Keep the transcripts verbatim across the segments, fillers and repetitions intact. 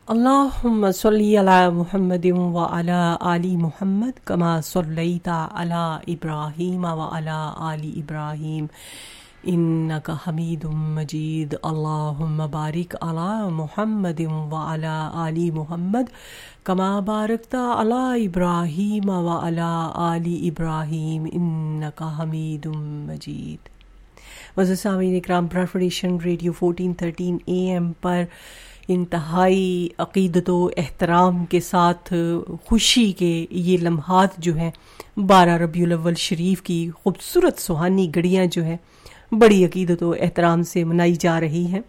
اللهم صل على محمد وعلى آل محمد كما صليت على إبراهيم وعلى آل إبراهيم إنك حميد مجيد. اللهم بارك على محمد وعلى آل محمد كما باركت على إبراهيم وعلى آل إبراهيم إنك حميد مجيد. معزز سامعین اکرام، پریفریشن radio fourteen thirteen A M پر انتہائی عقیدت و احترام کے ساتھ خوشی کے یہ لمحات جو ہیں بارہ ربیع الاول شریف کی خوبصورت سہانی گھڑیاں جو ہیں بڑی عقیدت و احترام سے منائی جا رہی ہیں.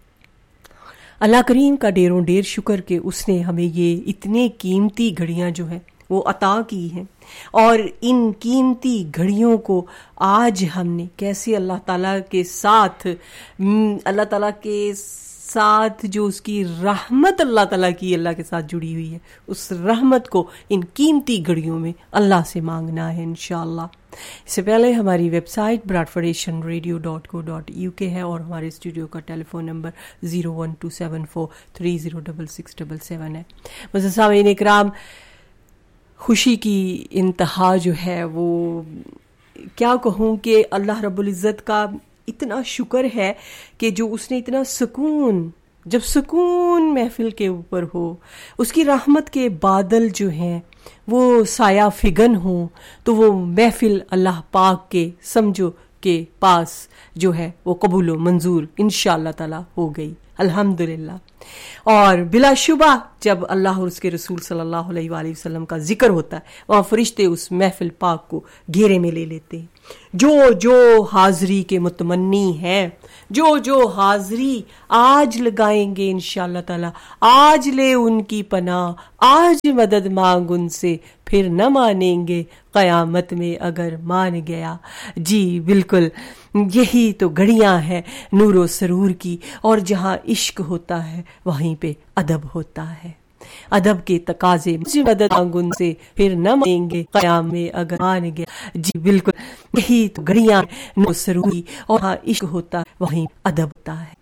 اللہ کریم کا ڈیروں ڈیر شکر کہ اس نے ہمیں یہ اتنے قیمتی گھڑیاں جو ہیں وہ عطا کی ہیں، اور ان قیمتی گھڑیوں کو آج ہم نے کیسے اللہ تعالیٰ کے ساتھ اللہ تعالیٰ کے ساتھ جو اس کی رحمت اللہ تعالیٰ کی اللہ کے ساتھ جڑی ہوئی ہے، اس رحمت کو ان قیمتی گھڑیوں میں اللہ سے مانگنا ہے انشاءاللہ. اس سے پہلے ہماری web site براڈفورڈ Asian radio dot کو ڈاٹ یو کے ہے، اور ہمارے اسٹوڈیو کا ٹیلی phone number zero one to seven four three zero double six double seven ہے. معزز سامعین اکرام، خوشی کی انتہا جو ہے وہ کیا کہوں کہ اللہ رب العزت کا اتنا شکر ہے کہ جو اس نے اتنا سکون، جب سکون محفل کے اوپر ہو، اس کی رحمت کے بادل جو ہیں وہ سایہ فگن ہوں، تو وہ محفل اللہ پاک کے سمجھو کے پاس جو ہے وہ قبول و منظور انشاءاللہ تعالی ہو گئی الحمدللہ. اور بلا شبہ جب اللہ اور اس کے رسول صلی اللہ علیہ وآلہ وسلم کا ذکر ہوتا ہے، وہاں فرشتے اس محفل پاک کو گھیرے میں لے لیتے ہیں. جو جو حاضری کے متمنی ہیں، جو جو حاضری آج لگائیں گے انشاءاللہ تعالی، آج لے ان کی پناہ، آج مدد مانگ ان سے، پھر نہ مانیں گے قیامت میں اگر مان گیا. جی بالکل، یہی تو گھڑیاں ہیں نور و سرور کی، اور جہاں عشق ہوتا ہے وہیں پہ ادب ہوتا ہے. ادب کے تقاضے مدد مانگن سے، پھر نہ مانیں گے قیام میں اگر مان گیا. جی بالکل، یہی تو گھڑیاں نور و سرور کی، اور جہاں عشق ہوتا ہے وہیں ادب ہوتا ہے.